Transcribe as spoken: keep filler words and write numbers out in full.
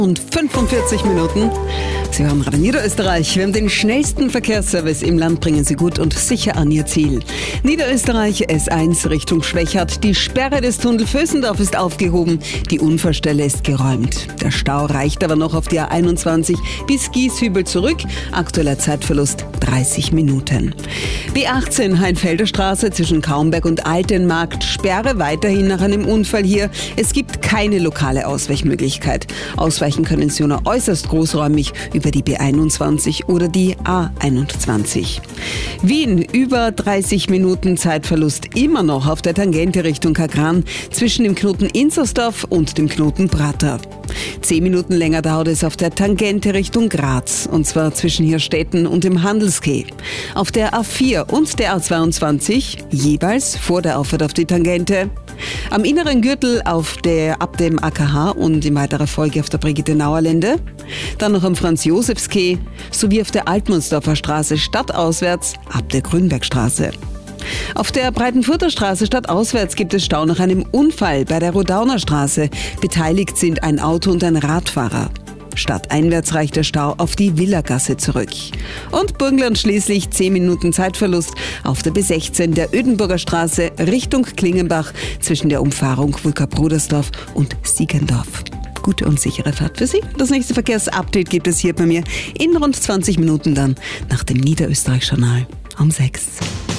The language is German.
Und fünfundvierzig Minuten. Sie hören Radio Niederösterreich. Wir haben den schnellsten Verkehrsservice im Land, bringen Sie gut und sicher an Ihr Ziel. Niederösterreich S eins Richtung Schwechat. Die Sperre des Tunnel Vösendorf ist aufgehoben. Die Unfallstelle ist geräumt. Der Stau reicht aber noch auf die A einundzwanzig bis Gieshübel zurück. Aktueller Zeitverlust dreißig Minuten. B achtzehn Heinfelder Straße zwischen Kaumberg und Altenmarkt. Sperre weiterhin nach einem Unfall hier. Es gibt keine lokale Ausweichmöglichkeit. Ausweichen können Sie nur äußerst großräumig über die B einundzwanzig oder die A einundzwanzig. Wien, über dreißig Minuten Zeitverlust immer noch auf der Tangente Richtung Kagran zwischen dem Knoten Inzersdorf und dem Knoten Prater. Zehn Minuten länger dauert es auf der Tangente Richtung Graz, und zwar zwischen Hirstetten und dem Handelskeh. Auf der A vier und der A zweiundzwanzig, jeweils vor der Auffahrt auf die Tangente. Am inneren Gürtel auf der, ab dem A K H und in weiterer Folge auf der Brigitte-Nauer-Lände. Dann noch am Franz-Josefs-Quai sowie auf der Altmundsdorfer Straße stadtauswärts ab der Grünbergstraße. Auf der Breitenfurter Straße stadtauswärts gibt es Stau nach einem Unfall bei der Rodauner Straße. Beteiligt sind ein Auto und ein Radfahrer. Stadteinwärts reicht der Stau auf die Villagasse zurück. Und Burgenland schließlich zehn Minuten Zeitverlust auf der B sechzehn der Ödenburger Straße Richtung Klingenbach zwischen der Umfahrung Wulka-Brudersdorf und Siegendorf. Gute und sichere Fahrt für Sie. Das nächste Verkehrsupdate gibt es hier bei mir in rund zwanzig Minuten dann nach dem Niederösterreich-Journal um sechs.